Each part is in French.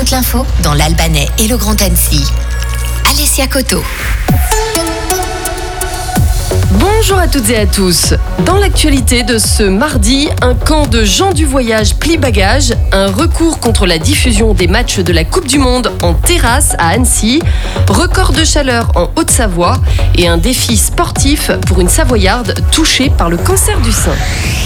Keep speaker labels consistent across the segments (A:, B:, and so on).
A: toute l'info dans l'Albanais et le Grand Annecy. Alessia Coto.
B: Bonjour à toutes et à tous. Dans l'actualité de ce mardi, un camp de gens du voyage plie bagages, un recours contre la diffusion des matchs de la Coupe du Monde en terrasse à Annecy, record de chaleur en Haute-Savoie et un défi sportif pour une Savoyarde touchée par le cancer du sein.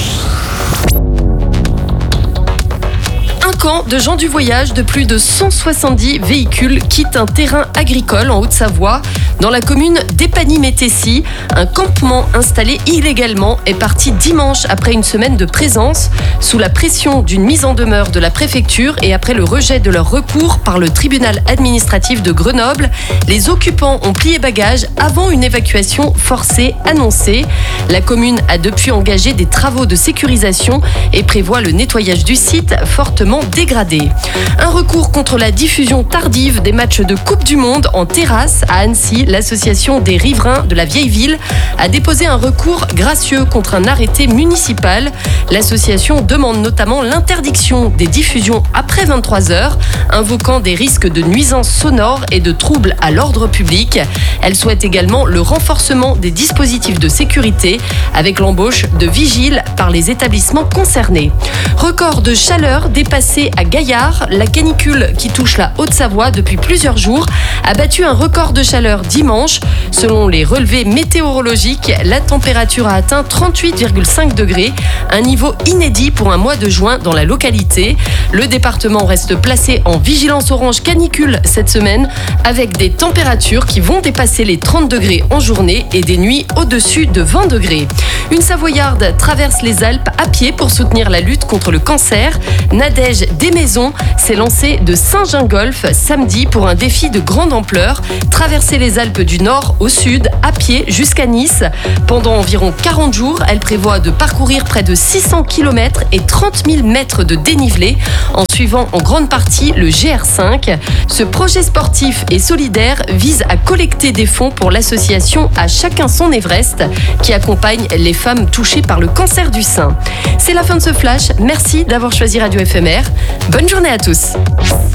B: Un camp de gens du voyage de plus de 170 véhicules quitte un terrain agricole en Haute-Savoie. Dans la commune d'Épagny-Métessy, un campement installé illégalement est parti dimanche après une semaine de présence. Sous la pression d'une mise en demeure de la préfecture et après le rejet de leur recours par le tribunal administratif de Grenoble, les occupants ont plié bagages avant une évacuation forcée annoncée. La commune a depuis engagé des travaux de sécurisation et prévoit le nettoyage du site fortement dégradé. Un recours contre la diffusion tardive des matchs de Coupe du Monde en terrasse à Annecy. L'association des riverains de la vieille ville a déposé un recours gracieux contre un arrêté municipal. L'association demande notamment l'interdiction des diffusions après 23h, invoquant des risques de nuisances sonores et de troubles à l'ordre public. Elle souhaite également le renforcement des dispositifs de sécurité avec l'embauche de vigiles par les établissements concernés. Record de chaleur dépassé à Gaillard. La canicule qui touche la Haute-Savoie depuis plusieurs jours a battu un record de chaleur dimanche. Selon les relevés météorologiques, la température a atteint 38,5 degrés, un niveau inédit pour un mois de juin dans la localité. Le département reste placé en vigilance orange canicule cette semaine, avec des températures qui vont dépasser les 30 degrés en journée et des nuits au-dessus de 20 degrés. Une Savoyarde traverse les Alpes à pied pour soutenir la lutte contre le cancer. Nadège Desmaisons s'est lancée de Saint-Gingolph samedi pour un défi de grande ampleur. Traverser les Alpes du nord au sud à pied jusqu'à Nice. Pendant environ 40 jours, elle prévoit de parcourir près de 600 km et 30 000 mètres de dénivelé en suivant en grande partie le GR5. Ce projet sportif et solidaire vise à collecter des fonds pour l'association À Chacun son Everest qui accompagne les femmes touchées par le cancer du sein. C'est la fin de ce flash. Merci d'avoir choisi Radio FMR. Bonne journée à tous.